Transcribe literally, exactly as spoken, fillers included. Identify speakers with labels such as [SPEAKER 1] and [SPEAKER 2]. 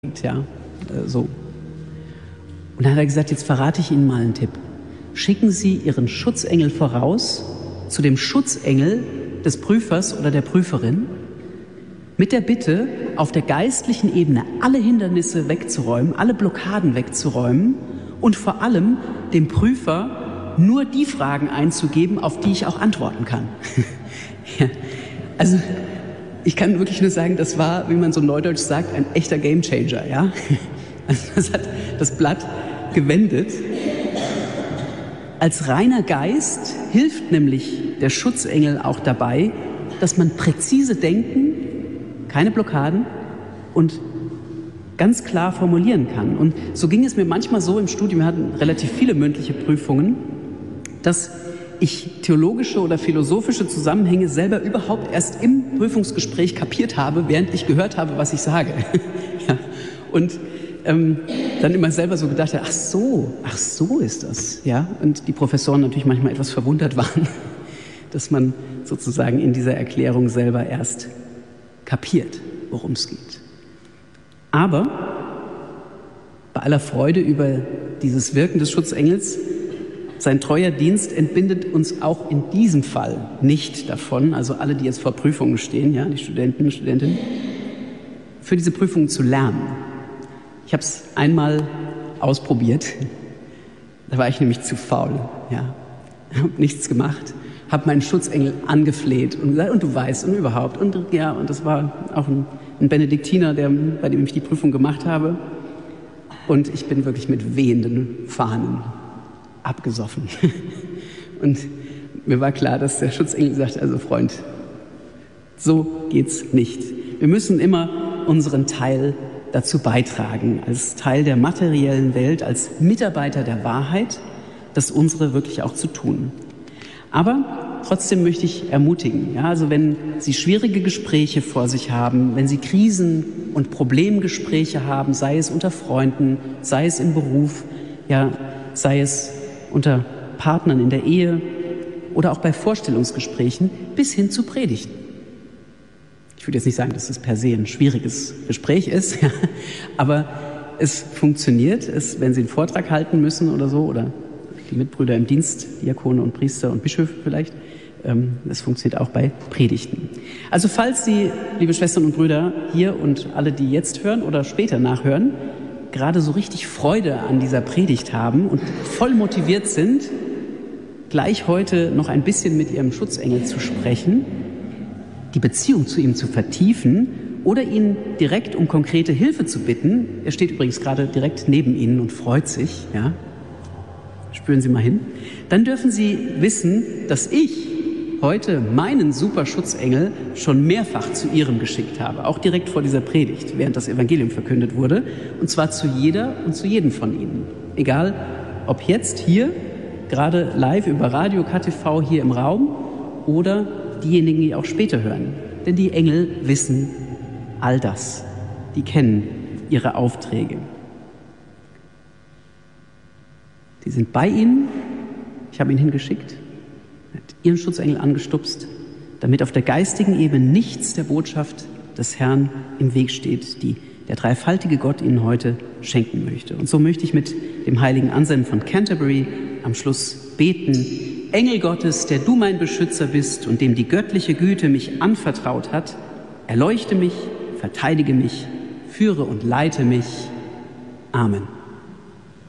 [SPEAKER 1] ja, äh, so. Und dann hat er gesagt, jetzt verrate ich Ihnen mal einen Tipp. Schicken Sie Ihren Schutzengel voraus zu dem Schutzengel des Prüfers oder der Prüferin mit der Bitte, auf der geistlichen Ebene alle Hindernisse wegzuräumen, alle Blockaden wegzuräumen und vor allem dem Prüfer nur die Fragen einzugeben, auf die ich auch antworten kann. Ja, also ich kann wirklich nur sagen, das war, wie man so neudeutsch sagt, ein echter Gamechanger. Ja? Also das hat das Blatt gewendet. Als reiner Geist hilft nämlich der Schutzengel auch dabei, dass man präzise denken, keine Blockaden und ganz klar formulieren kann. Und so ging es mir manchmal so im Studium, wir hatten relativ viele mündliche Prüfungen, dass ich theologische oder philosophische Zusammenhänge selber überhaupt erst im Prüfungsgespräch kapiert habe, während ich gehört habe, was ich sage. Ja. Und ähm, dann immer selber so gedacht habe, ach so, ach so ist das. Ja. Und die Professoren natürlich manchmal etwas verwundert waren, dass man sozusagen in dieser Erklärung selber erst kapiert, worum es geht. Aber bei aller Freude über dieses Wirken des Schutzengels, sein treuer Dienst entbindet uns auch in diesem Fall nicht davon, also alle, die jetzt vor Prüfungen stehen, ja, die Studenten und Studentinnen, für diese Prüfungen zu lernen. Ich habe es einmal ausprobiert, da war ich nämlich zu faul, ja, habe nichts gemacht, habe meinen Schutzengel angefleht und gesagt, und du weißt, und überhaupt, und ja, und das war auch ein, ein Benediktiner, der, bei dem ich die Prüfung gemacht habe, und ich bin wirklich mit wehenden Fahnen abgesoffen. Und mir war klar, dass der Schutzengel sagt, also Freund, so geht's nicht. Wir müssen immer unseren Teil dazu beitragen, als Teil der materiellen Welt, als Mitarbeiter der Wahrheit, das unsere wirklich auch zu tun. Aber trotzdem möchte ich ermutigen, ja, also wenn Sie schwierige Gespräche vor sich haben, wenn Sie Krisen- und Problemgespräche haben, sei es unter Freunden, sei es im Beruf, ja, sei es unter Partnern in der Ehe oder auch bei Vorstellungsgesprächen bis hin zu Predigten. Ich würde jetzt nicht sagen, dass das per se ein schwieriges Gespräch ist, ja, aber es funktioniert, es, wenn Sie einen Vortrag halten müssen oder so, oder die Mitbrüder im Dienst, Diakone und Priester und Bischöfe vielleicht, ähm, es funktioniert auch bei Predigten. Also falls Sie, liebe Schwestern und Brüder, hier und alle, die jetzt hören oder später nachhören, gerade so richtig Freude an dieser Predigt haben und voll motiviert sind, gleich heute noch ein bisschen mit Ihrem Schutzengel zu sprechen, die Beziehung zu ihm zu vertiefen oder ihn direkt um konkrete Hilfe zu bitten. Er steht übrigens gerade direkt neben Ihnen und freut sich, ja. Spüren Sie mal hin. Dann dürfen Sie wissen, dass ich heute meinen Super-Schutzengel schon mehrfach zu Ihrem geschickt habe, auch direkt vor dieser Predigt, während das Evangelium verkündet wurde, und zwar zu jeder und zu jedem von Ihnen. Egal, ob jetzt hier, gerade live über Radio K T V hier im Raum oder diejenigen, die auch später hören. Denn die Engel wissen all das. Die kennen ihre Aufträge. Die sind bei Ihnen. Ich habe ihn hingeschickt. Hat Ihren Schutzengel angestupst, damit auf der geistigen Ebene nichts der Botschaft des Herrn im Weg steht, die der dreifaltige Gott Ihnen heute schenken möchte. Und so möchte ich mit dem heiligen Anselm von Canterbury am Schluss beten. Engel Gottes, der du mein Beschützer bist und dem die göttliche Güte mich anvertraut hat, erleuchte mich, verteidige mich, führe und leite mich. Amen.